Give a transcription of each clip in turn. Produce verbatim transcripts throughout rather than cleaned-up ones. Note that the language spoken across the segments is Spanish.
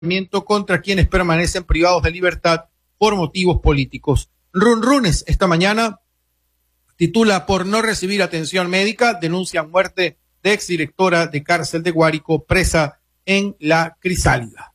contra quienes permanecen privados de libertad por motivos políticos. Run Runes esta mañana titula: por no recibir atención médica, denuncian muerte de exdirectora de cárcel de Guárico, presa en la Crisálida.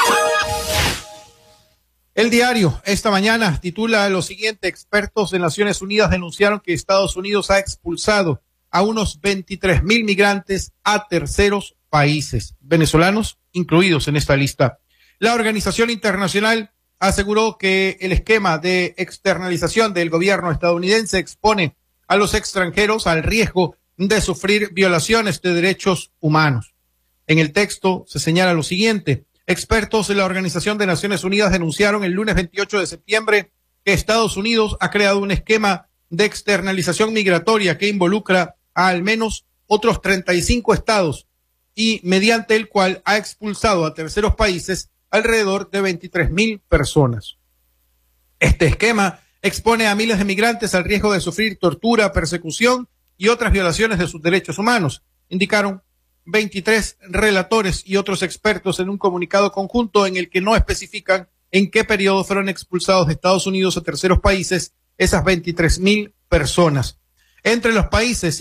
El Diario esta mañana titula lo siguiente: expertos de Naciones Unidas denunciaron que Estados Unidos ha expulsado a unos veintitrés mil migrantes a terceros países, venezolanos incluidos en esta lista. La organización internacional aseguró que el esquema de externalización del gobierno estadounidense expone a los extranjeros al riesgo de sufrir violaciones de derechos humanos. En el texto se señala lo siguiente: expertos de la Organización de Naciones Unidas denunciaron el lunes veintiocho de septiembre que Estados Unidos ha creado un esquema de externalización migratoria que involucra a al menos otros treinta y cinco estados y mediante el cual ha expulsado a terceros países alrededor de veintitrés mil personas. Este esquema expone a miles de migrantes al riesgo de sufrir tortura, persecución y otras violaciones de sus derechos humanos, indicaron veintitrés relatores y otros expertos en un comunicado conjunto en el que no especifican en qué periodo fueron expulsados de Estados Unidos a terceros países esas veintitrés mil personas. Entre los países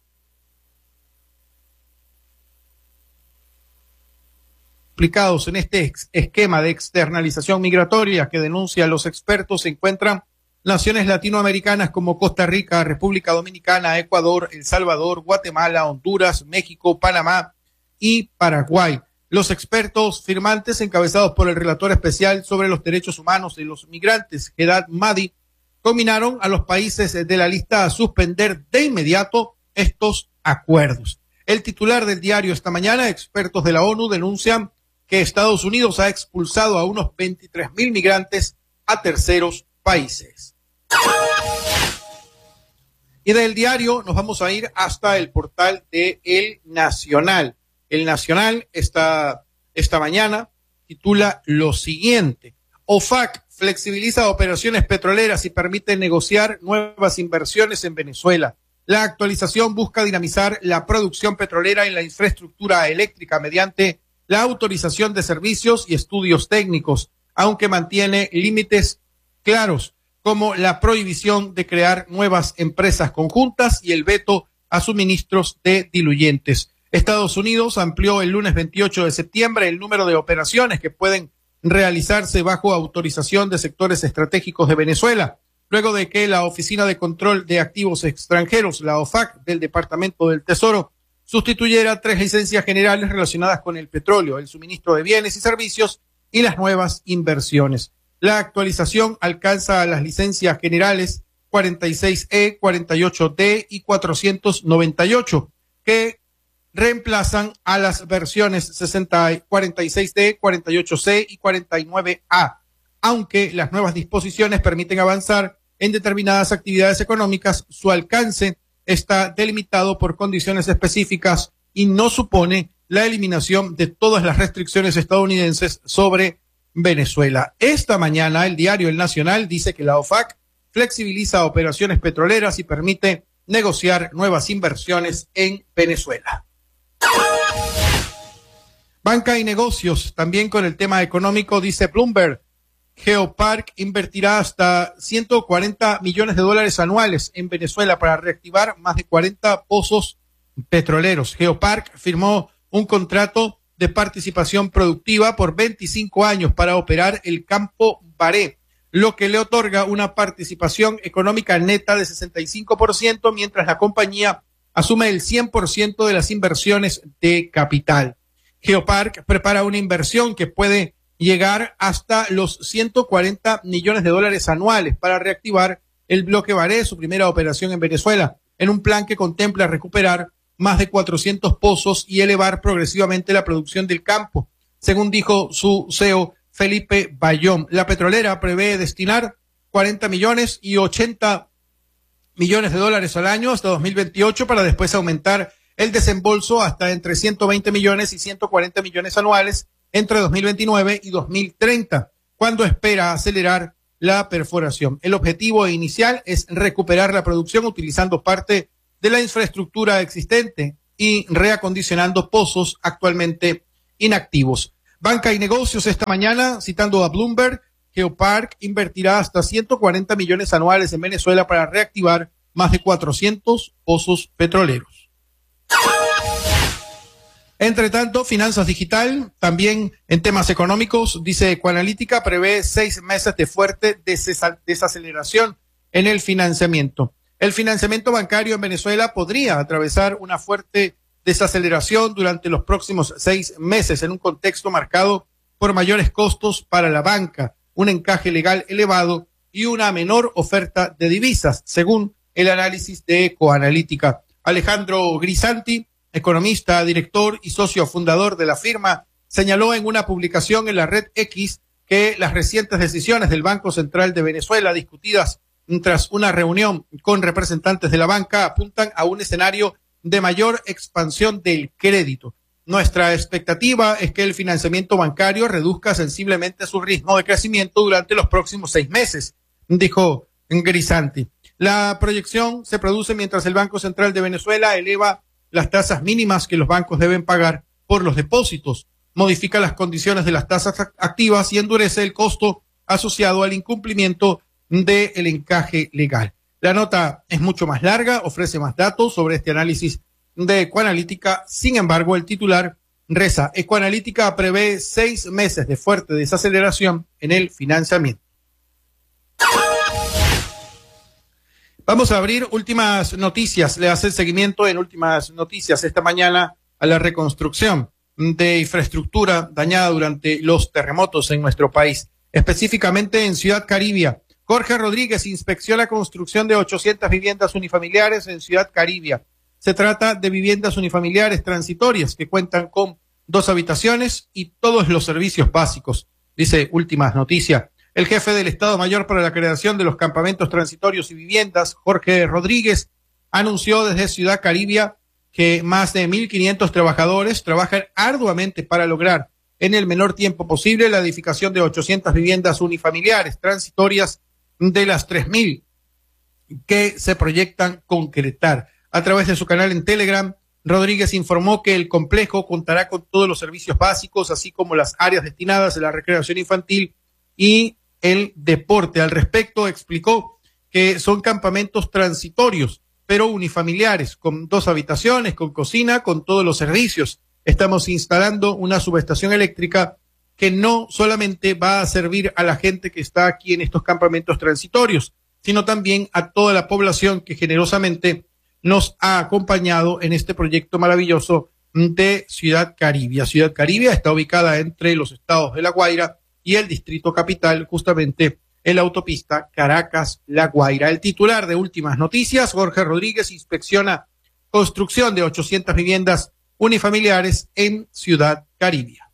implicados en este esquema de externalización migratoria que denuncian los expertos se encuentran naciones latinoamericanas como Costa Rica, República Dominicana, Ecuador, El Salvador, Guatemala, Honduras, México, Panamá y Paraguay. Los expertos firmantes, encabezados por el relator especial sobre los derechos humanos de los migrantes, Gherad Mahdi, combinaron a los países de la lista a suspender de inmediato estos acuerdos. El titular del Diario esta mañana: expertos de la ONU denuncian que Estados Unidos ha expulsado a unos veintitrés mil migrantes a terceros países. Y del Diario nos vamos a ir hasta el portal de El Nacional. El Nacional esta, esta mañana titula lo siguiente: OFAC flexibiliza operaciones petroleras y permite negociar nuevas inversiones en Venezuela. La actualización busca dinamizar la producción petrolera y la infraestructura eléctrica mediante la autorización de servicios y estudios técnicos, aunque mantiene límites claros como la prohibición de crear nuevas empresas conjuntas y el veto a suministros de diluyentes. Estados Unidos amplió el lunes veintiocho de septiembre el número de operaciones que pueden realizarse bajo autorización de sectores estratégicos de Venezuela, luego de que la Oficina de Control de Activos Extranjeros, la OFAC, del Departamento del Tesoro, sustituyera tres licencias generales relacionadas con el petróleo, el suministro de bienes y servicios y las nuevas inversiones. La actualización alcanza a las licencias generales cuarenta y seis E, cuarenta y ocho D y cuatrocientos noventa y ocho, que reemplazan a las versiones sesenta, cuarenta y seis D, cuarenta y ocho C y cuarenta y nueve A, aunque las nuevas disposiciones permiten avanzar en determinadas actividades económicas. Su alcance está delimitado por condiciones específicas y no supone la eliminación de todas las restricciones estadounidenses sobre Venezuela. Esta mañana el diario El Nacional dice que la OFAC flexibiliza operaciones petroleras y permite negociar nuevas inversiones en Venezuela. Banca y negocios, también con el tema económico, dice Bloomberg: Geopark invertirá hasta ciento cuarenta millones de dólares anuales en Venezuela para reactivar más de cuarenta pozos petroleros. Geopark firmó un contrato de participación productiva por veinticinco años para operar el campo Baré, lo que le otorga una participación económica neta de sesenta y cinco por ciento, mientras la compañía asume el cien por ciento de las inversiones de capital. Geopark prepara una inversión que puede llegar hasta los ciento cuarenta millones de dólares anuales para reactivar el bloque Baré, su primera operación en Venezuela, en un plan que contempla recuperar más de cuatrocientos pozos y elevar progresivamente la producción del campo. Según dijo su C E O, Felipe Bayón, la petrolera prevé destinar cuarenta millones y ochenta millones de dólares al año hasta dos mil veintiocho para después aumentar el desembolso hasta entre ciento veinte millones y ciento cuarenta millones anuales entre dos mil veintinueve y dos mil treinta, cuando espera acelerar la perforación. El objetivo inicial es recuperar la producción utilizando parte de la infraestructura existente y reacondicionando pozos actualmente inactivos. Banca y Negocios esta mañana, citando a Bloomberg, Geopark invertirá hasta ciento cuarenta millones anuales en Venezuela para reactivar más de cuatrocientos pozos petroleros. Entre tanto, Finanzas Digital, también en temas económicos, dice Ecoanalítica, prevé seis meses de fuerte desaceleración en el financiamiento. El financiamiento bancario en Venezuela podría atravesar una fuerte desaceleración durante los próximos seis meses en un contexto marcado por mayores costos para la banca, un encaje legal elevado y una menor oferta de divisas, según el análisis de Ecoanalítica. Alejandro Grisanti, economista, director y socio fundador de la firma, señaló en una publicación en la red X que las recientes decisiones del Banco Central de Venezuela, discutidas tras una reunión con representantes de la banca, apuntan a un escenario de mayor expansión del crédito. Nuestra expectativa es que el financiamiento bancario reduzca sensiblemente su ritmo de crecimiento durante los próximos seis meses, dijo Grisanti. La proyección se produce mientras el Banco Central de Venezuela eleva las tasas mínimas que los bancos deben pagar por los depósitos, modifica las condiciones de las tasas activas y endurece el costo asociado al incumplimiento del encaje legal. La nota es mucho más larga, ofrece más datos sobre este análisis de Ecoanalítica. Sin embargo, el titular reza: Ecoanalítica prevé seis meses de fuerte desaceleración en el financiamiento. Vamos a abrir últimas noticias. Le hace seguimiento en últimas noticias esta mañana a la reconstrucción de infraestructura dañada durante los terremotos en nuestro país, específicamente en Ciudad Caribia. Jorge Rodríguez inspecciona construcción de ochocientas viviendas unifamiliares en Ciudad Caribia. Se trata de viviendas unifamiliares transitorias que cuentan con dos habitaciones y todos los servicios básicos, dice Últimas Noticias. El jefe del Estado Mayor para la creación de los campamentos transitorios y viviendas, Jorge Rodríguez, anunció desde Ciudad Caribia que más de mil quinientos trabajadores trabajan arduamente para lograr en el menor tiempo posible la edificación de ochocientas viviendas unifamiliares transitorias de las tres mil que se proyectan concretar. A través de su canal en Telegram, Rodríguez informó que el complejo contará con todos los servicios básicos, así como las áreas destinadas a la recreación infantil y el deporte. Al respecto, explicó que son campamentos transitorios, pero unifamiliares, con dos habitaciones, con cocina, con todos los servicios. Estamos instalando una subestación eléctrica que no solamente va a servir a la gente que está aquí en estos campamentos transitorios, sino también a toda la población que generosamente nos ha acompañado en este proyecto maravilloso de Ciudad Caribia. Ciudad Caribia está ubicada entre los estados de La Guaira y el Distrito Capital, justamente en la autopista Caracas-La Guaira. El titular de Últimas Noticias, Jorge Rodríguez, inspecciona construcción de ochocientas viviendas unifamiliares en Ciudad Caribia.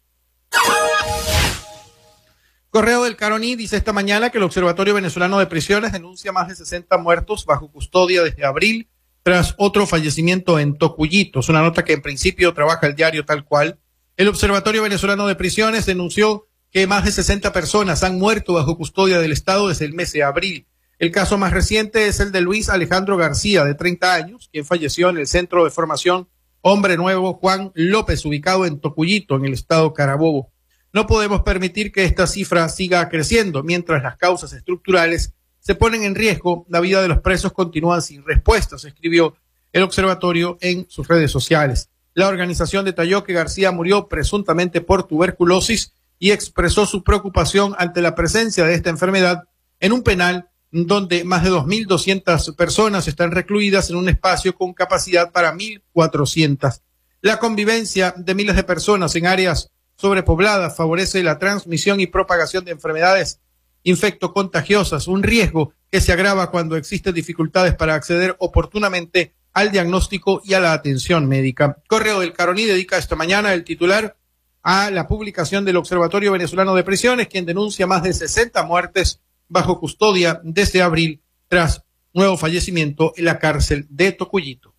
Correo del Caroní dice esta mañana que el Observatorio Venezolano de Prisiones denuncia más de sesenta muertos bajo custodia desde abril tras otro fallecimiento en Tocuyito. Es una nota que en principio trabaja el diario Tal Cual. El Observatorio Venezolano de Prisiones denunció que más de sesenta personas han muerto bajo custodia del Estado desde el mes de abril. El caso más reciente es el de Luis Alejandro García, de treinta años, quien falleció en el Centro de Formación Hombre Nuevo Juan López, ubicado en Tocuyito, en el estado Carabobo. No podemos permitir que esta cifra siga creciendo. Mientras las causas estructurales se ponen en riesgo, la vida de los presos continúa sin respuestas, escribió el observatorio en sus redes sociales. La organización detalló que García murió presuntamente por tuberculosis y expresó su preocupación ante la presencia de esta enfermedad en un penal donde más de dos mil doscientas personas están recluidas en un espacio con capacidad para mil cuatrocientas. La convivencia de miles de personas en áreas sobrepobladas favorece la transmisión y propagación de enfermedades infectocontagiosas, un riesgo que se agrava cuando existen dificultades para acceder oportunamente al diagnóstico y a la atención médica. Correo del Caroní dedica esta mañana el titular a la publicación del Observatorio Venezolano de Prisiones, quien denuncia más de sesenta muertes bajo custodia desde abril tras nuevo fallecimiento en la cárcel de Tocuyito.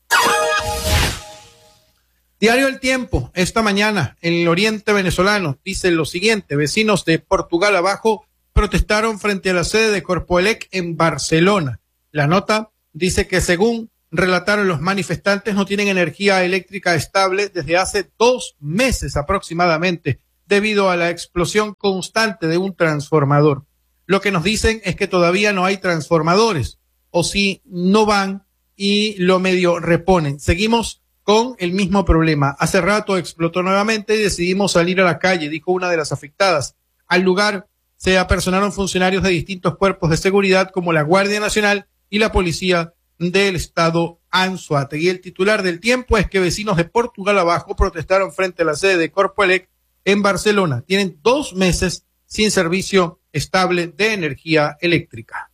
Diario El Tiempo, esta mañana en el oriente venezolano, dice lo siguiente: vecinos de Portugal Abajo protestaron frente a la sede de Corpoelec en Barcelona. La nota dice que según relataron los manifestantes no tienen energía eléctrica estable desde hace dos meses aproximadamente. debido a la explosión constante de un transformador. Lo que nos dicen es que todavía no hay transformadores, o si no van y lo medio reponen. Seguimos con el mismo problema. Hace rato explotó nuevamente y decidimos salir a la calle, dijo una de las afectadas. Al lugar se apersonaron funcionarios de distintos cuerpos de seguridad como la Guardia Nacional y la Policía del Estado Anzoátegui. Y el titular del Tiempo es que vecinos de Portugal Abajo protestaron frente a la sede de Corpoelec en Barcelona. Tienen dos meses sin servicio estable de energía eléctrica.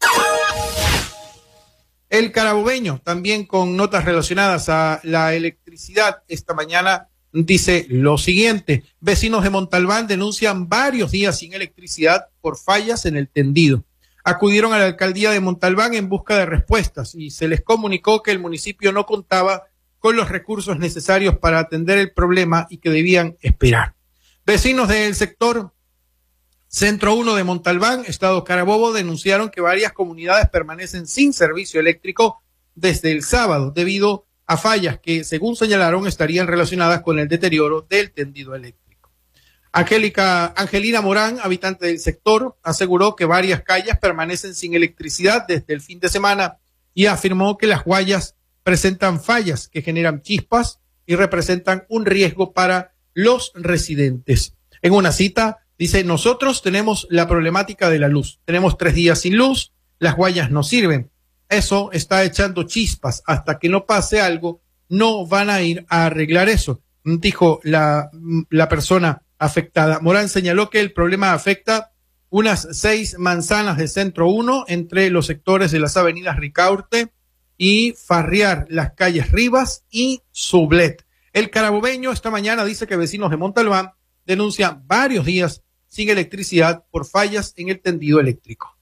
El Carabobeño, también con notas relacionadas a la electricidad, esta mañana dice lo siguiente: vecinos de Montalbán denuncian varios días sin electricidad por fallas en el tendido. Acudieron a la alcaldía de Montalbán en busca de respuestas y se les comunicó que el municipio no contaba con los recursos necesarios para atender el problema y que debían esperar. Vecinos del sector Centro uno de Montalbán, Estado Carabobo, denunciaron que varias comunidades permanecen sin servicio eléctrico desde el sábado debido a fallas que, según señalaron, estarían relacionadas con el deterioro del tendido eléctrico. Angélica, Angelina Morán, habitante del sector, aseguró que varias calles permanecen sin electricidad desde el fin de semana y afirmó que las guayas presentan fallas que generan chispas y representan un riesgo para los residentes. En una cita, dice: nosotros tenemos la problemática de la luz. Tenemos tres días sin luz, las guayas no sirven. Eso está echando chispas. Hasta que no pase algo, no van a ir a arreglar eso, dijo la, la persona afectada. Morán señaló que el problema afecta unas seis manzanas de Centro uno entre los sectores de las avenidas Ricaurte y Farriar, las calles Rivas y Sublet. El Carabobeño esta mañana dice que vecinos de Montalbán denuncian varios días sin electricidad por fallas en el tendido eléctrico.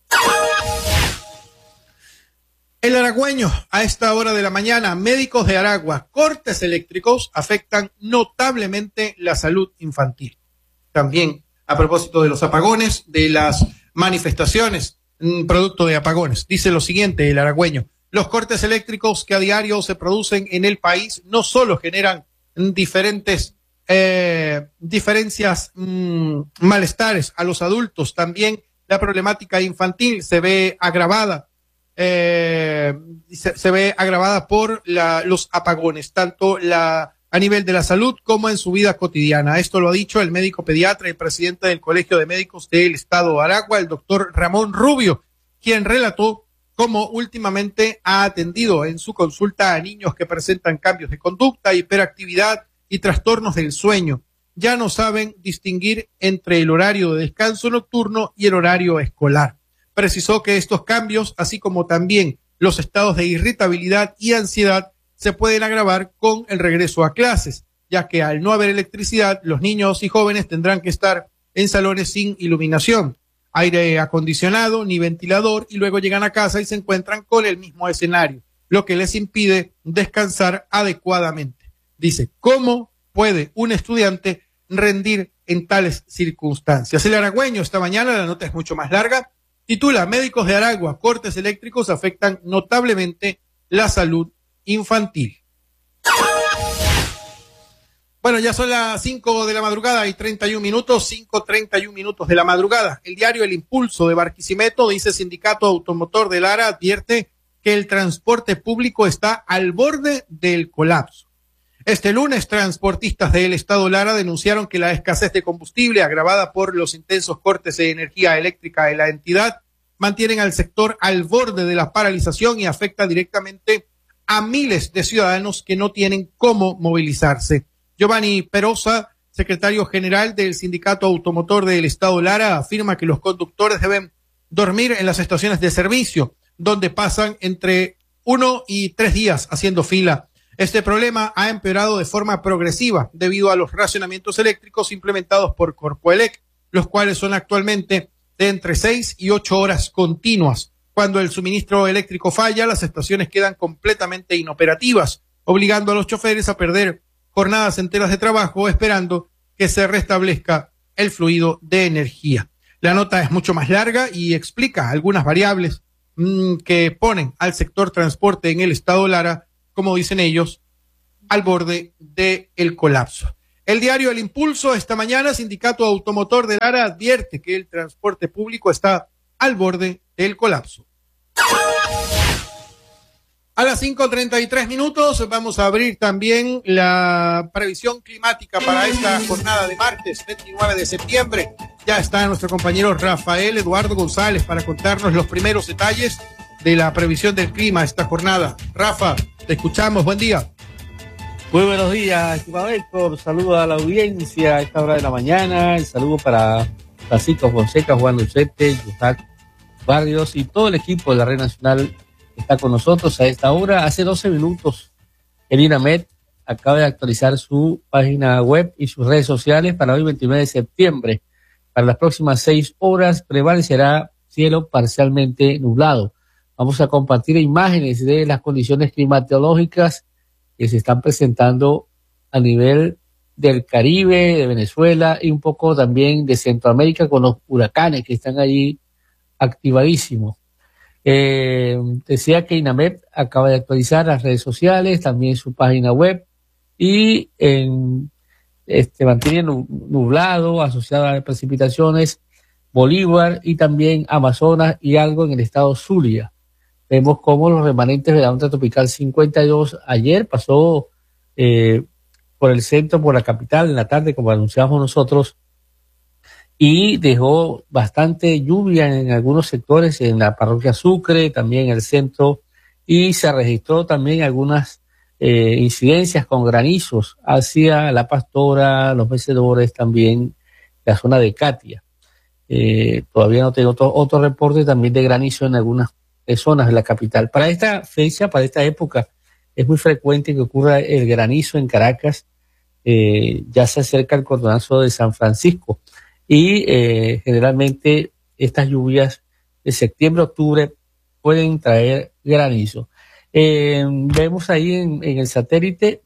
El Aragüeño, a esta hora de la mañana, médicos de Aragua, cortes eléctricos afectan notablemente la salud infantil. También, a propósito de los apagones, de las manifestaciones, producto de apagones, dice lo siguiente el Aragüeño: los cortes eléctricos que a diario se producen en el país no solo generan diferentes Eh, diferencias, mmm, malestares a los adultos, también la problemática infantil se ve agravada, eh, se, se ve agravada por la, los apagones, tanto la, a nivel de la salud como en su vida cotidiana. Esto lo ha dicho el médico pediatra y presidente del Colegio de Médicos del Estado de Aragua, el doctor Ramón Rubio, quien relató cómo últimamente ha atendido en su consulta a niños que presentan cambios de conducta, hiperactividad y trastornos del sueño. Ya no saben distinguir entre el horario de descanso nocturno y el horario escolar. Precisó que estos cambios, así como también los estados de irritabilidad y ansiedad, se pueden agravar con el regreso a clases, ya que al no haber electricidad, los niños y jóvenes tendrán que estar en salones sin iluminación, aire acondicionado ni ventilador, y luego llegan a casa y se encuentran con el mismo escenario, lo que les impide descansar adecuadamente. Dice: ¿cómo puede un estudiante rendir en tales circunstancias? El Aragüeño esta mañana, la nota es mucho más larga, titula: médicos de Aragua, cortes eléctricos afectan notablemente la salud infantil. Bueno, ya son las cinco de la madrugada y treinta y un minutos, cinco treinta y un minutos de la madrugada. El diario El Impulso de Barquisimeto dice: Sindicato Automotor de Lara advierte que el transporte público está al borde del colapso. Este lunes, transportistas del Estado Lara denunciaron que la escasez de combustible, agravada por los intensos cortes de energía eléctrica en la entidad, mantienen al sector al borde de la paralización y afecta directamente a miles de ciudadanos que no tienen cómo movilizarse. Giovanni Perosa, secretario general del Sindicato Automotor del Estado Lara, afirma que los conductores deben dormir en las estaciones de servicio, donde pasan entre uno y tres días haciendo fila. Este problema ha empeorado de forma progresiva debido a los racionamientos eléctricos implementados por Corpoelec, los cuales son actualmente de entre seis y ocho horas continuas. Cuando el suministro eléctrico falla, las estaciones quedan completamente inoperativas, obligando a los choferes a perder jornadas enteras de trabajo esperando que se restablezca el fluido de energía. La nota es mucho más larga y explica algunas variables mmm, que ponen al sector transporte en el Estado Lara, como dicen ellos, al borde del colapso. El diario El Impulso, esta mañana, Sindicato Automotor de Lara advierte que el transporte público está al borde del colapso. A las cinco treinta y tres minutos vamos a abrir también la previsión climática para esta jornada de martes veintinueve de septiembre. Ya está nuestro compañero Rafael Eduardo González para contarnos los primeros detalles de la previsión del clima esta jornada. Rafa, te escuchamos, buen día. Muy buenos días, estimado Héctor. Saludo a la audiencia a esta hora de la mañana. El saludo para Francisco Fonseca, Juan Lucete, Yusac Barrios y todo el equipo de la Red Nacional que está con nosotros a esta hora. Hace doce minutos, el INAMED acaba de actualizar su página web y sus redes sociales para hoy veintinueve de septiembre. Para las próximas seis horas prevalecerá cielo parcialmente nublado. Vamos a compartir imágenes de las condiciones climatológicas que se están presentando a nivel del Caribe, de Venezuela y un poco también de Centroamérica con los huracanes que están allí activadísimos. Eh, decía que INAMED acaba de actualizar las redes sociales, también su página web y en, este, mantiene nublado asociado a precipitaciones Bolívar y también Amazonas y algo en el estado Zulia. Vemos cómo los remanentes de la onda tropical cincuenta y dos ayer pasó eh, por el centro, por la capital en la tarde, como anunciamos nosotros, y dejó bastante lluvia en algunos sectores, en la parroquia Sucre, también en el centro, y se registró también algunas eh, incidencias con granizos hacia La Pastora, Los Mecedores, también la zona de Catia. Eh, todavía no tengo otro, otro reporte también de granizo en algunas zonas de la capital. Para esta fecha, para esta época, es muy frecuente que ocurra el granizo en Caracas. Eh, ya se acerca el cordonazo de San Francisco y eh, generalmente estas lluvias de septiembre a octubre pueden traer granizo. Eh, vemos ahí en, en el satélite,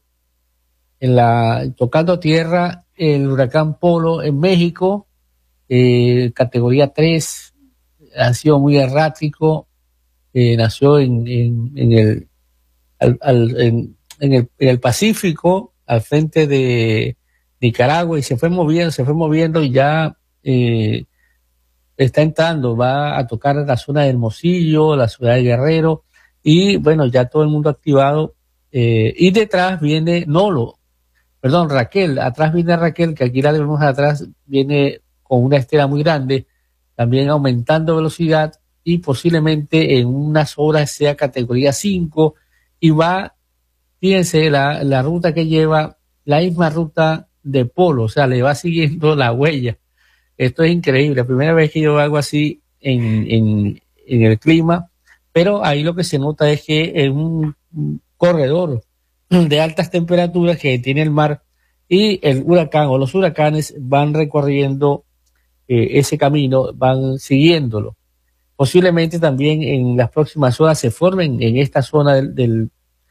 en la tocando tierra, el huracán Polo en México, eh, categoría tres, ha sido muy errático. Eh, nació en, en, en, el, al, al, en, en, el, en el Pacífico, al frente de Nicaragua, y se fue moviendo, se fue moviendo y ya eh, está entrando, va a tocar la zona de Hermosillo, la ciudad de Guerrero, y bueno, ya todo el mundo activado. Eh, y detrás viene Nolo, perdón, Raquel, atrás viene Raquel, que aquí la vemos atrás, viene con una estela muy grande, también aumentando velocidad, y posiblemente en unas horas sea categoría cinco y va, fíjense, la, la ruta que lleva, la misma ruta de Polo, o sea, le va siguiendo la huella. Esto es increíble, la primera vez que yo hago así en, en, en el clima, pero ahí lo que se nota es que es un, un corredor de altas temperaturas que tiene el mar y el huracán o los huracanes van recorriendo eh, ese camino, van siguiéndolo. Posiblemente también en las próximas horas se formen en esta zona del, del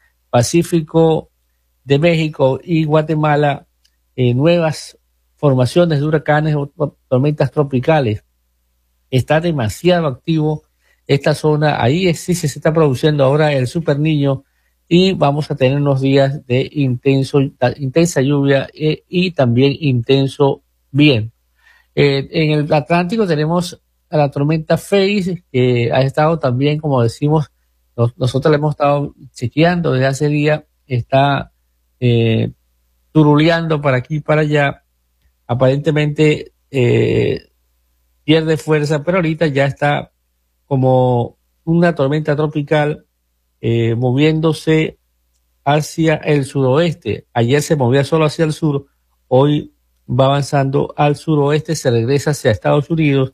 Pacífico de México y Guatemala eh, nuevas formaciones de huracanes o tormentas tropicales. Está demasiado activo esta zona. Ahí sí se está produciendo ahora el Super Niño y vamos a tener unos días de intenso, intensa lluvia eh, y también intenso viento. Eh, en el Atlántico tenemos a la tormenta Faith, que ha estado también, como decimos, nos, nosotros le hemos estado chequeando desde hace día, está eh, turuleando para aquí y para allá, aparentemente eh, pierde fuerza, pero ahorita ya está como una tormenta tropical eh, moviéndose hacia el suroeste. Ayer se movía solo hacia el sur, hoy va avanzando al suroeste, se regresa hacia Estados Unidos,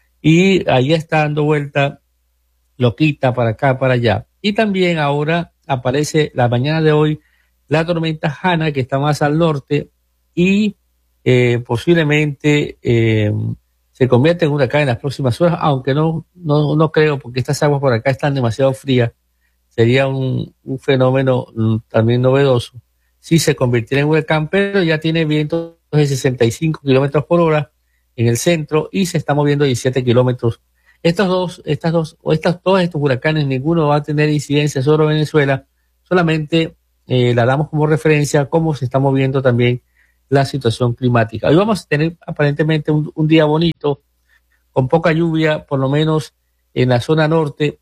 y ahí está dando vuelta, lo quita para acá, para allá. Y también ahora aparece la mañana de hoy la tormenta Hanna, que está más al norte y eh, posiblemente eh, se convierte en huracán en las próximas horas, aunque no, no, no creo, porque estas aguas por acá están demasiado frías. Sería un, un fenómeno también novedoso si se convirtiera en huracán, pero ya tiene vientos de sesenta y cinco kilómetros por hora en el centro y se está moviendo diecisiete kilómetros. Estos dos, estas dos, o estas, todos estos huracanes, ninguno va a tener incidencia sobre Venezuela, solamente eh, la damos como referencia cómo se está moviendo también la situación climática. Hoy vamos a tener aparentemente un, un día bonito, con poca lluvia, por lo menos en la zona norte.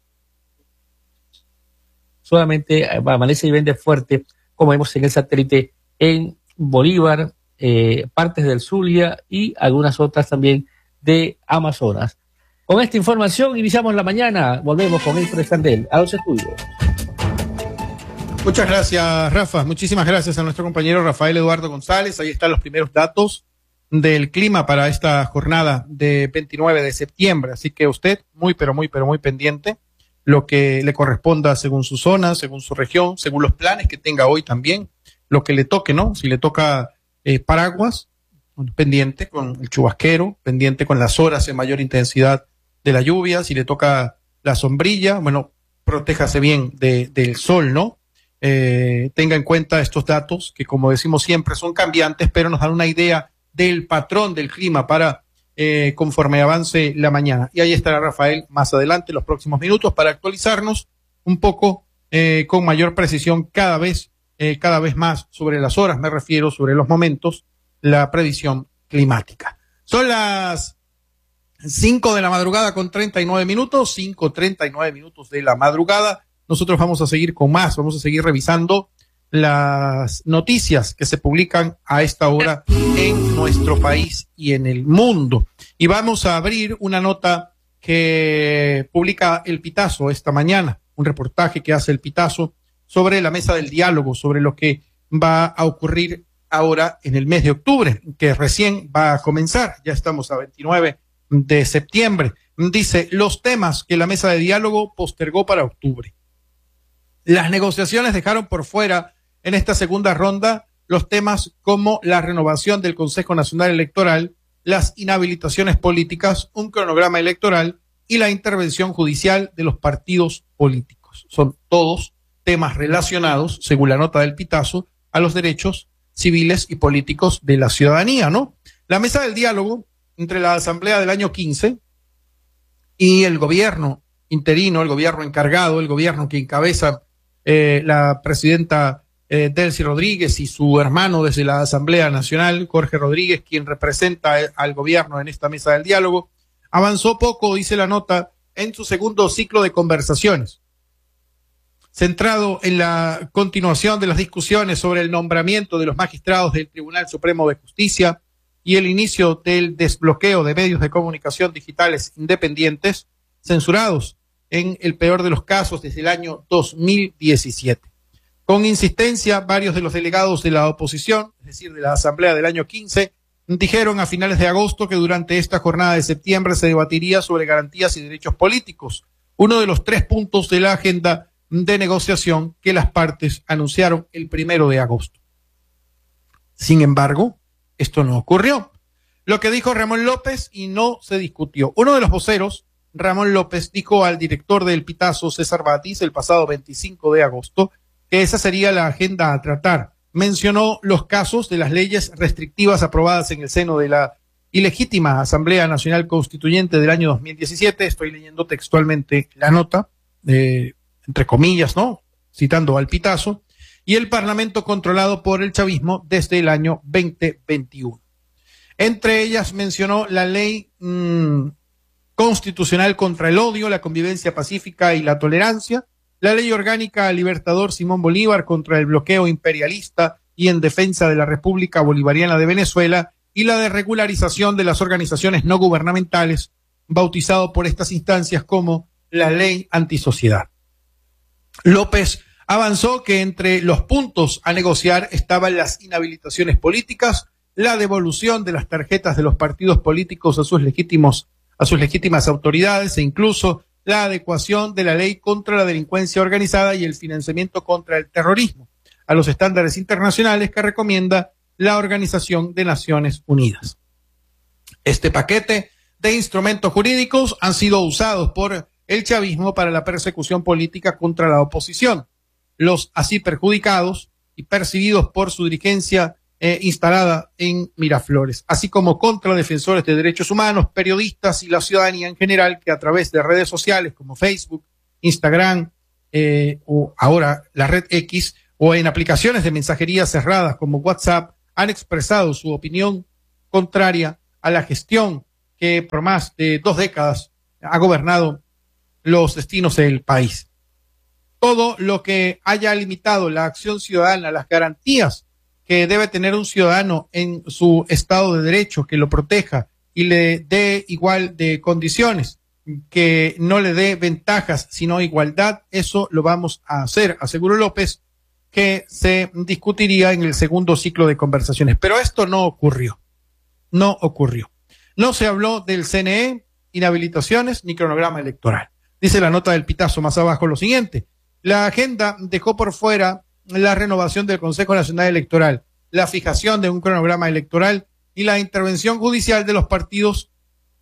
Solamente amanece y vende fuerte, como vemos en el satélite, en Bolívar, eh, partes del Zulia y algunas otras también de Amazonas. Con esta información iniciamos la mañana. Volvemos con Héctor Escandel a los estudios. Muchas gracias, Rafa. Muchísimas gracias a nuestro compañero Rafael Eduardo González. Ahí están los primeros datos del clima para esta jornada de veintinueve de septiembre. Así que usted muy, pero muy, pero muy pendiente lo que le corresponda según su zona, según su región, según los planes que tenga hoy también, lo que le toque, ¿no? Si le toca eh, paraguas, pendiente con el chubasquero, pendiente con las horas de mayor intensidad de la lluvia, si le toca la sombrilla, bueno, protéjase bien de, del sol, ¿no? Eh, tenga en cuenta estos datos que, como decimos siempre, son cambiantes, pero nos dan una idea del patrón del clima para eh, conforme avance la mañana. Y ahí estará Rafael más adelante, los próximos minutos, para actualizarnos un poco eh, con mayor precisión cada vez, eh, cada vez más sobre las horas, me refiero, sobre los momentos, la predicción climática. Son las cinco de la madrugada con treinta y nueve minutos, cinco treinta y nueve minutos de la madrugada. Nosotros vamos a seguir con más, vamos a seguir revisando las noticias que se publican a esta hora en nuestro país y en el mundo. Y vamos a abrir una nota que publica El Pitazo esta mañana, un reportaje que hace El Pitazo sobre la mesa del diálogo, sobre lo que va a ocurrir ahora en el mes de octubre, que recién va a comenzar. Ya estamos a veintinueve de septiembre. Dice, los temas que la mesa de diálogo postergó para octubre. Las negociaciones dejaron por fuera en esta segunda ronda los temas como la renovación del Consejo Nacional Electoral, las inhabilitaciones políticas, un cronograma electoral y la intervención judicial de los partidos políticos. Son todos temas relacionados, según la nota del Pitazo, a los derechos civiles y políticos de la ciudadanía, ¿no? La mesa del diálogo entre la Asamblea del año quince y el gobierno interino, el gobierno encargado, el gobierno que encabeza eh, la presidenta eh, Delcy Rodríguez y su hermano desde la Asamblea Nacional, Jorge Rodríguez, quien representa al gobierno en esta mesa del diálogo, avanzó poco, dice la nota, en su segundo ciclo de conversaciones, centrado en la continuación de las discusiones sobre el nombramiento de los magistrados del Tribunal Supremo de Justicia y el inicio del desbloqueo de medios de comunicación digitales independientes censurados en el peor de los casos desde el año dos mil diecisiete. Con insistencia, varios de los delegados de la oposición, es decir, de la Asamblea del año quince, dijeron a finales de agosto que durante esta jornada de septiembre se debatiría sobre garantías y derechos políticos, uno de los tres puntos de la agenda de negociación que las partes anunciaron el primero de agosto. Sin embargo, esto no ocurrió. Lo que dijo Ramón López y no se discutió. Uno de los voceros, Ramón López, dijo al director del Pitazo, César Batis, el pasado veinticinco de agosto, que esa sería la agenda a tratar. Mencionó los casos de las leyes restrictivas aprobadas en el seno de la ilegítima Asamblea Nacional Constituyente del año dos mil diecisiete. Estoy leyendo textualmente la nota, eh, entre comillas, ¿no? Citando al Pitazo. Y el Parlamento controlado por el chavismo desde el año veinte veintiuno. Entre ellas mencionó la ley mmm, constitucional contra el odio, la convivencia pacífica y la tolerancia, la ley orgánica al libertador Simón Bolívar contra el bloqueo imperialista y en defensa de la República Bolivariana de Venezuela y la de regularización de las organizaciones no gubernamentales, bautizado por estas instancias como la ley antisociedad. López avanzó que entre los puntos a negociar estaban las inhabilitaciones políticas, la devolución de las tarjetas de los partidos políticos a sus legítimos, a sus legítimas autoridades e incluso la adecuación de la ley contra la delincuencia organizada y el financiamiento contra el terrorismo a los estándares internacionales que recomienda la Organización de Naciones Unidas. Este paquete de instrumentos jurídicos han sido usados por el chavismo para la persecución política contra la oposición. Los así perjudicados y perseguidos por su dirigencia eh, instalada en Miraflores, así como contra defensores de derechos humanos, periodistas y la ciudadanía en general que a través de redes sociales como Facebook, Instagram eh, o ahora la red X o en aplicaciones de mensajería cerradas como WhatsApp han expresado su opinión contraria a la gestión que por más de dos décadas ha gobernado los destinos del país. Todo lo que haya limitado la acción ciudadana, las garantías que debe tener un ciudadano en su estado de derecho, que lo proteja y le dé igual de condiciones, que no le dé ventajas, sino igualdad, eso lo vamos a hacer, aseguró López, que se discutiría en el segundo ciclo de conversaciones. Pero esto no ocurrió, no ocurrió. No se habló del C N E, inhabilitaciones, ni cronograma electoral. Dice la nota del Pitazo más abajo lo siguiente: la agenda dejó por fuera la renovación del Consejo Nacional Electoral, la fijación de un cronograma electoral y la intervención judicial de los partidos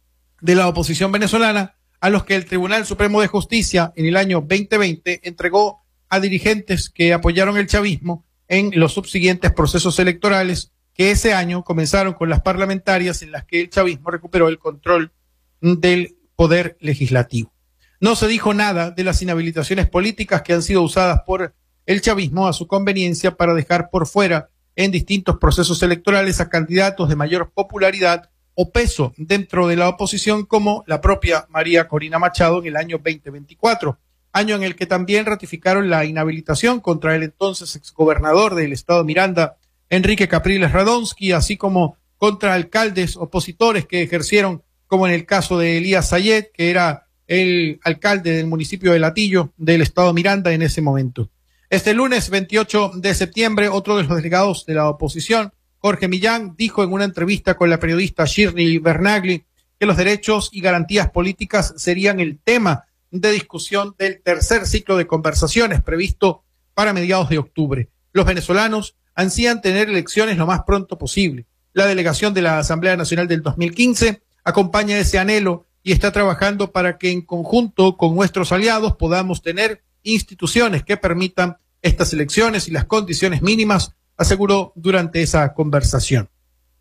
de la oposición venezolana, a los que el Tribunal Supremo de Justicia en el año veinte veinte entregó a dirigentes que apoyaron el chavismo en los subsiguientes procesos electorales que ese año comenzaron con las parlamentarias, en las que el chavismo recuperó el control del poder legislativo. No se dijo nada de las inhabilitaciones políticas que han sido usadas por el chavismo a su conveniencia para dejar por fuera en distintos procesos electorales a candidatos de mayor popularidad o peso dentro de la oposición, como la propia María Corina Machado en el año veinte veinticuatro, año en el que también ratificaron la inhabilitación contra el entonces exgobernador del estado Miranda, Enrique Capriles Radonsky, así como contra alcaldes opositores que ejercieron, como en el caso de Elías Sayed, que era el alcalde del municipio de Latillo del estado Miranda en ese momento. Este lunes veintiocho de septiembre, otro de los delegados de la oposición, Jorge Millán, dijo en una entrevista con la periodista Shirley Bernagli que los derechos y garantías políticas serían el tema de discusión del tercer ciclo de conversaciones previsto para mediados de octubre. Los venezolanos ansían tener elecciones lo más pronto posible. La delegación de la Asamblea Nacional del dos mil quince acompaña ese anhelo y está trabajando para que en conjunto con nuestros aliados podamos tener instituciones que permitan estas elecciones y las condiciones mínimas, aseguró durante esa conversación.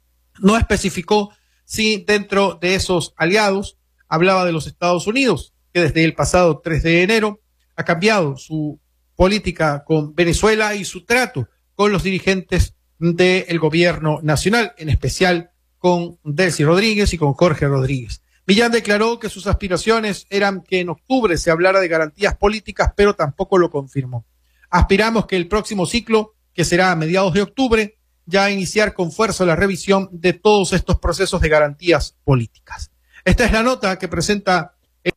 No especificó si dentro de esos aliados hablaba de los Estados Unidos, que desde el pasado tres de enero ha cambiado su política con Venezuela y su trato con los dirigentes del gobierno nacional, en especial con Delcy Rodríguez y con Jorge Rodríguez. Millán declaró que sus aspiraciones eran que en octubre se hablara de garantías políticas, pero tampoco lo confirmó. Aspiramos que el próximo ciclo, que será a mediados de octubre, ya iniciar con fuerza la revisión de todos estos procesos de garantías políticas. Esta es la nota que presenta el,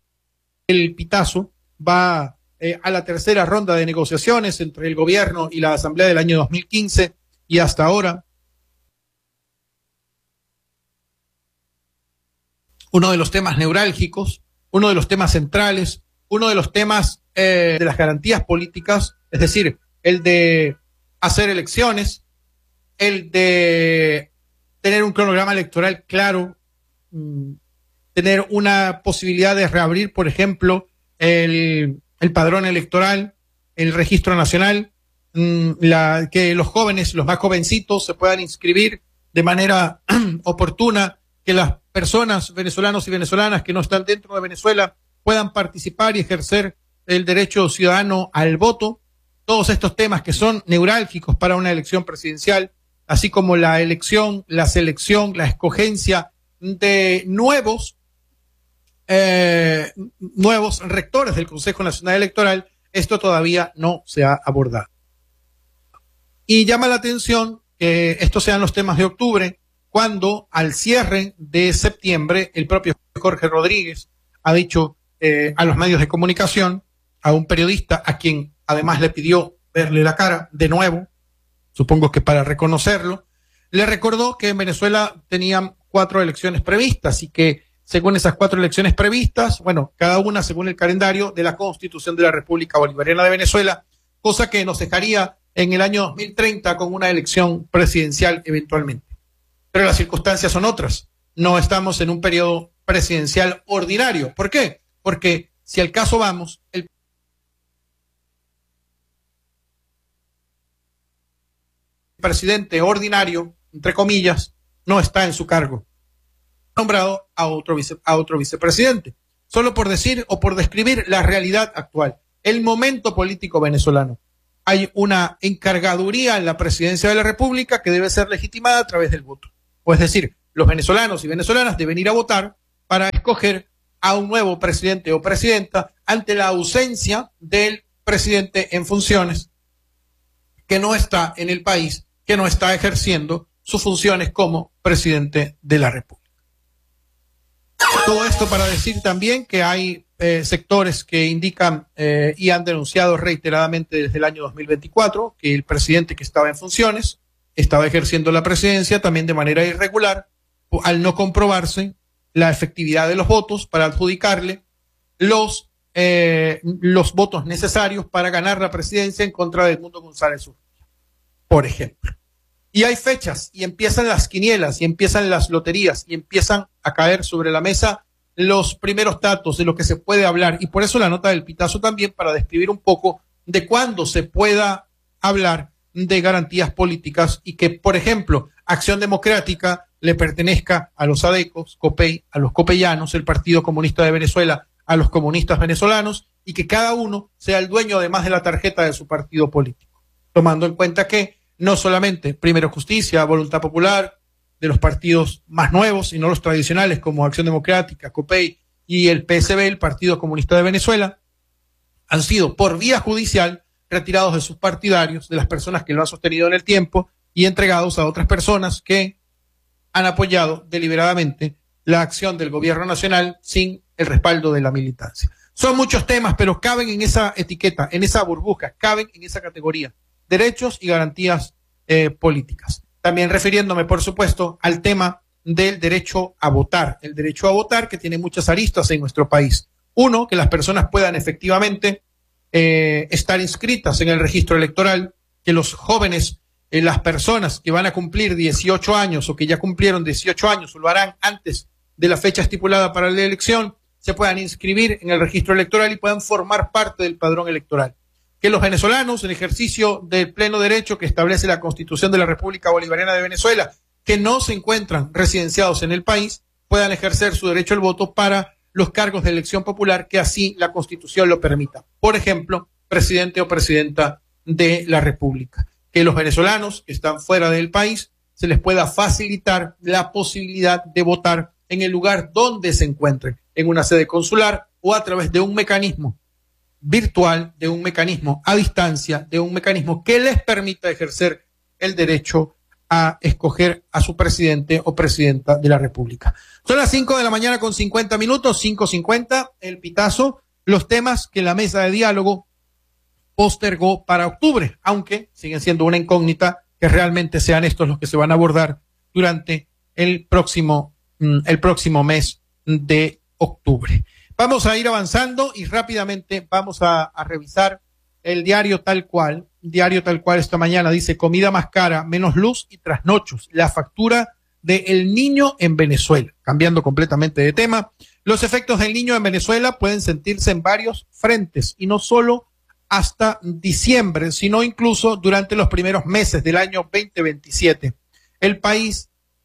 el Pitazo. Va eh, a la tercera ronda de negociaciones entre el gobierno y la Asamblea del año dos mil quince y hasta ahora uno de los temas neurálgicos, uno de los temas centrales, uno de los temas eh, de las garantías políticas, es decir, el de hacer elecciones, el de tener un cronograma electoral claro, mmm, tener una posibilidad de reabrir, por ejemplo, el, el padrón electoral, el registro nacional, mmm, la, que los jóvenes, los más jovencitos, se puedan inscribir de manera oportuna, que las personas, venezolanos y venezolanas que no están dentro de Venezuela, puedan participar y ejercer el derecho ciudadano al voto. Todos estos temas que son neurálgicos para una elección presidencial, así como la elección, la selección, la escogencia de nuevos, eh, nuevos rectores del Consejo Nacional Electoral, esto todavía no se ha abordado. Y llama la atención que estos sean los temas de octubre, cuando al cierre de septiembre el propio Jorge Rodríguez ha dicho eh, a los medios de comunicación, a un periodista a quien además le pidió verle la cara de nuevo, supongo que para reconocerlo, le recordó que en Venezuela tenían cuatro elecciones previstas y que según esas cuatro elecciones previstas, bueno, cada una según el calendario de la Constitución de la República Bolivariana de Venezuela, cosa que nos dejaría en el año dos mil treinta con una elección presidencial eventualmente. Pero las circunstancias son otras. No estamos en un periodo presidencial ordinario. ¿Por qué? Porque si al caso vamos, el presidente ordinario, entre comillas, no está en su cargo. Nombrado a otro, vice, a otro vicepresidente. Solo por decir o por describir la realidad actual, el momento político venezolano. hay una encargaduría en la presidencia de la República que debe ser legitimada a través del voto. O es decir, los venezolanos y venezolanas deben ir a votar para escoger a un nuevo presidente o presidenta ante la ausencia del presidente en funciones que no está en el país, que no está ejerciendo sus funciones como presidente de la República. Todo esto para decir también que hay eh, sectores que indican eh, y han denunciado reiteradamente desde el año dos mil veinticuatro que el presidente que estaba en funciones estaba ejerciendo la presidencia también de manera irregular, al no comprobarse la efectividad de los votos para adjudicarle los, eh, los votos necesarios para ganar la presidencia en contra de Edmundo González Urrutia, por ejemplo. Y hay fechas, y empiezan las quinielas, y empiezan las loterías, y empiezan a caer sobre la mesa los primeros datos de lo que se puede hablar. Y por eso la nota del Pitazo también, para describir un poco de cuándo se pueda hablar de garantías políticas y que, por ejemplo, Acción Democrática le pertenezca a los adecos, COPEI, a los copellanos, el Partido Comunista de Venezuela, a los comunistas venezolanos, y que cada uno sea el dueño además de la tarjeta de su partido político, tomando en cuenta que no solamente Primero Justicia, Voluntad Popular, de los partidos más nuevos, sino los tradicionales como Acción Democrática, COPEI y el P S B, el Partido Comunista de Venezuela, han sido por vía judicial retirados de sus partidarios, de las personas que lo han sostenido en el tiempo, y entregados a otras personas que han apoyado deliberadamente la acción del gobierno nacional sin el respaldo de la militancia. Son muchos temas, pero caben en esa etiqueta, en esa burbuja, caben en esa categoría. Derechos y garantías eh, políticas. También refiriéndome, por supuesto, al tema del derecho a votar. El derecho a votar que tiene muchas aristas en nuestro país. Uno, que las personas puedan efectivamente eh, estar inscritas en el registro electoral, que los jóvenes, eh, las personas que van a cumplir dieciocho años o que ya cumplieron dieciocho años o lo harán antes de la fecha estipulada para la elección, se puedan inscribir en el registro electoral y puedan formar parte del padrón electoral. Que los venezolanos, en ejercicio del pleno derecho que establece la Constitución de la República Bolivariana de Venezuela, que no se encuentran residenciados en el país, puedan ejercer su derecho al voto para los cargos de elección popular que así la Constitución lo permita. Por ejemplo, presidente o presidenta de la República. Que los venezolanos que están fuera del país se les pueda facilitar la posibilidad de votar en el lugar donde se encuentren, en una sede consular o a través de un mecanismo virtual, de un mecanismo a distancia, de un mecanismo que les permita ejercer el derecho a escoger a su presidente o presidenta de la República. Son las cinco de la mañana con cincuenta minutos, cinco cincuenta, el Pitazo, los temas que la mesa de diálogo postergó para octubre, aunque siguen siendo una incógnita que realmente sean estos los que se van a abordar durante el próximo, el próximo mes de octubre. Vamos a ir avanzando y rápidamente vamos a, a revisar el diario Tal Cual. Diario Tal Cual esta mañana dice: comida más cara, menos luz y trasnochos. La factura de El Niño en Venezuela. Cambiando completamente de tema, los efectos del Niño en Venezuela pueden sentirse en varios frentes y no solo hasta diciembre, sino incluso durante los primeros meses del año veinte veintisiete. El país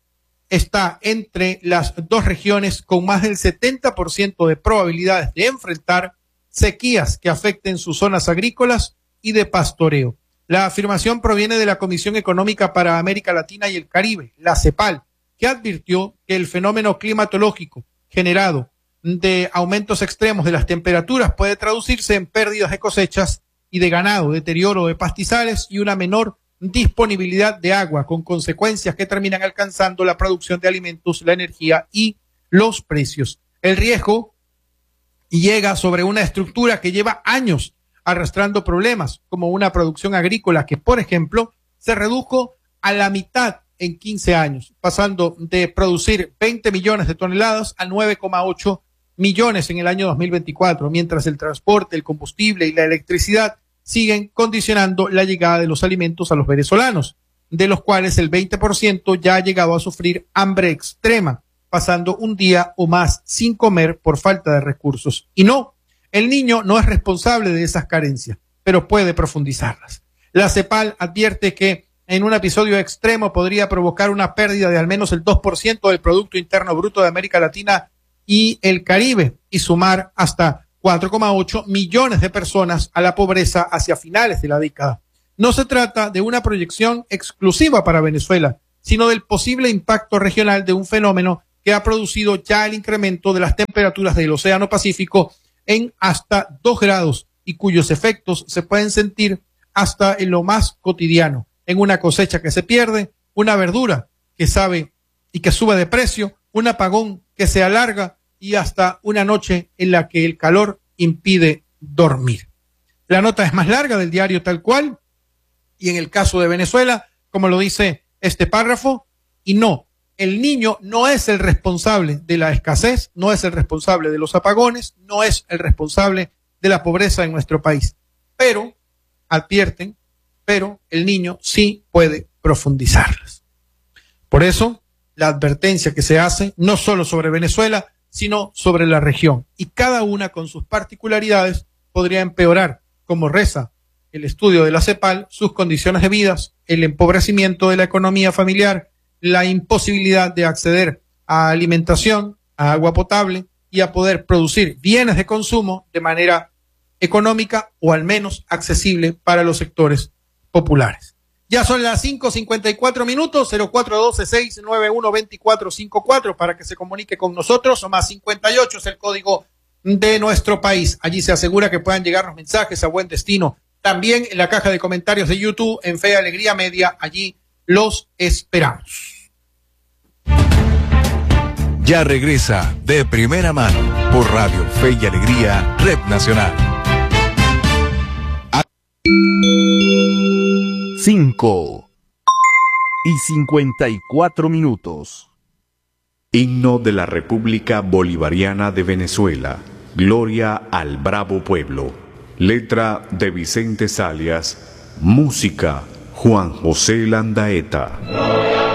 está entre las dos regiones con más del setenta por ciento de probabilidades de enfrentar sequías que afecten sus zonas agrícolas y de pastoreo. La afirmación proviene de la Comisión Económica para América Latina y el Caribe, la CEPAL, que advirtió que el fenómeno climatológico generado de aumentos extremos de las temperaturas puede traducirse en pérdidas de cosechas y de ganado, deterioro de pastizales y una menor disponibilidad de agua, con consecuencias que terminan alcanzando la producción de alimentos, la energía y los precios. El riesgo llega sobre una estructura que lleva años arrastrando problemas, como una producción agrícola que, por ejemplo, se redujo a la mitad en quince años, pasando de producir veinte millones de toneladas a nueve coma ocho millones en el año dos mil veinticuatro, mientras el transporte, el combustible y la electricidad siguen condicionando la llegada de los alimentos a los venezolanos, de los cuales el veinte por ciento ya ha llegado a sufrir hambre extrema, pasando un día o más sin comer por falta de recursos. Y no, el Niño no es responsable de esas carencias, pero puede profundizarlas. La CEPAL advierte que en un episodio extremo podría provocar una pérdida de al menos el dos por ciento del Producto Interno Bruto de América Latina y el Caribe y sumar hasta cuatro coma ocho millones de personas a la pobreza hacia finales de la década. No se trata de una proyección exclusiva para Venezuela, sino del posible impacto regional de un fenómeno que ha producido ya el incremento de las temperaturas del Océano Pacífico en hasta dos grados y cuyos efectos se pueden sentir hasta en lo más cotidiano, en una cosecha que se pierde, una verdura que sabe y que sube de precio, un apagón que se alarga y hasta una noche en la que el calor impide dormir. La nota es más larga del diario Tal Cual y en el caso de Venezuela, como lo dice este párrafo, y no, el niño no es el responsable de la escasez, no es el responsable de los apagones, no es el responsable de la pobreza en nuestro país. Pero, advierten, pero el niño sí puede profundizarlas. Por eso, la advertencia que se hace, no solo sobre Venezuela, sino sobre la región. Y cada una con sus particularidades podría empeorar, como reza el estudio de la CEPAL, sus condiciones de vida, el empobrecimiento de la economía familiar, la imposibilidad de acceder a alimentación, a agua potable y a poder producir bienes de consumo de manera económica o al menos accesible para los sectores populares. Ya son las cinco cincuenta y cuatro minutos, cero cuatro uno dos, seis nueve uno, dos cuatro cinco cuatro para que se comunique con nosotros, o más cincuenta y ocho es el código de nuestro país. Allí se asegura que puedan llegar los mensajes a buen destino. También en la caja de comentarios de YouTube, en Fe y Alegría Media, allí los esperamos. Ya regresa De Primera Mano por Radio Fe y Alegría, Red Nacional. Cinco y cincuenta y cuatro minutos. Himno de la República Bolivariana de Venezuela. Gloria al bravo pueblo. Letra de Vicente Salias. Música Juan José Landaeta.